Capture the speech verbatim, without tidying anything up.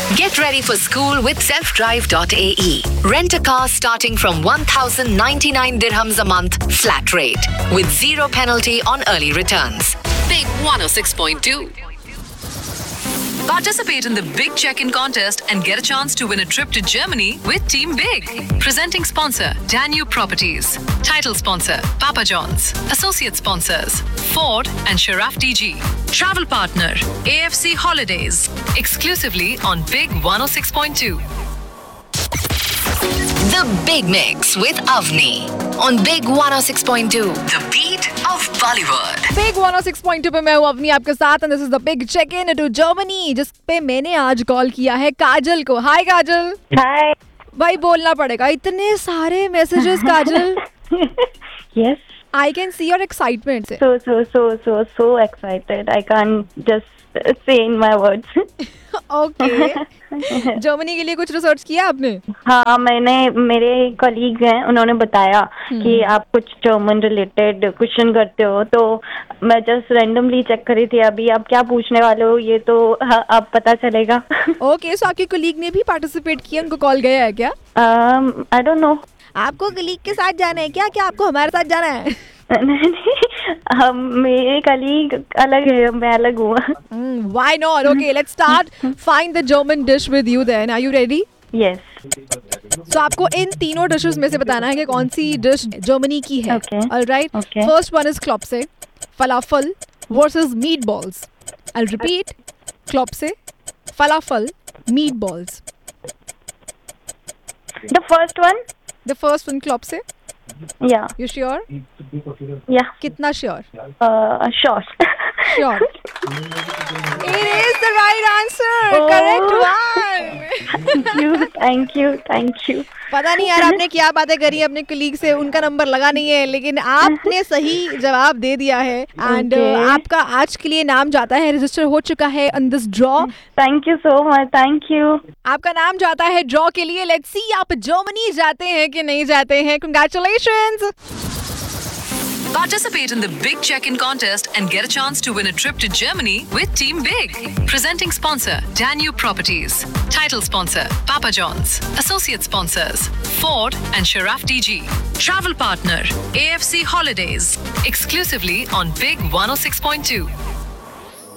Get ready for school with self drive dot a e. Rent a car starting from one thousand ninety-nine dirhams a month flat rate with zero penalty on early returns. Big one oh six point two. Participate in the Big Check-in contest and get a chance to win a trip to Germany with Team Big. Presenting sponsor, Danube Properties. Title sponsor, Papa John's. Associate sponsors, Ford and Sharaf D G. Travel partner, A F C Holidays. Exclusively on Big one oh six point two. The Big Mix with Avni on Big one oh six point two. The beat of Bollywood. Big one oh six point two पे मैं हूँ अवनी आपके साथ and this is the big check-in to Germany जिस पे मैंने आज call किया है काजल को. हाय काजल. हाय. भाई बोलना पड़ेगा, इतने सारे messages Kajal. Yes. I can see your excitement. So so so so so excited. I can't just say in my words. Okay. Germany के लिए कुछ रिसर्च किया आपने? हाँ, मैंने मेरे कलीग हैं, उन्होंने बताया कि आप कुछ जर्मन रिलेटेड क्वेश्चन करते हो, तो मैं जस्ट रैंडमली चेक कर रही थी. अभी आप क्या पूछने वाले हो ये तो हाँ, अब पता चलेगा. ओके, सो आपके कलीग ने भी पार्टिसिपेट किया, उनको कॉल गया है क्या? I don't know. आपको कलीग के साथ जाना है क्या? क्या आपको हमारे साथ जाना है? नहीं नहीं, हम मेरे कलीग अलग है, मैं अलग हूँ. Why not? Okay, let's start. Find the German dish with you then. Are you ready? Yes. So आपको इन तीनों डिशेस में से बताना है कि कौन सी डिश जर्मनी की है. Okay. All right. Okay. First one is Klopse, falafel versus meatballs. I'll repeat. Klopse, falafel, meatballs. The first one. The first one Klopse. Yeah. You sure? Yeah. कितना sure? Uh, sure. Sure. It is the right answer. Oh. Correct one. Thank you, thank you, thank you. पता नहीं यार आपने क्या बातें करी अपने colleague से, उनका नंबर लगा नहीं है, लेकिन आपने सही जवाब दे दिया है. And Okay. आपका आज के लिए नाम जाता है, रजिस्टर हो चुका है on this draw. Thank you so much, thank you. आपका नाम जाता है ड्रॉ के लिए. लेट्स सी आप जर्मनी जाते हैं कि नहीं जाते हैं. Congratulations. Participate in the Big Check-in contest and get a chance to win a trip to Germany with Team Big. Presenting sponsor, Danube Properties. Title sponsor, Papa John's. Associate sponsors, Ford and Sharaf D G. Travel partner, A F C Holidays. Exclusively on Big one oh six point two.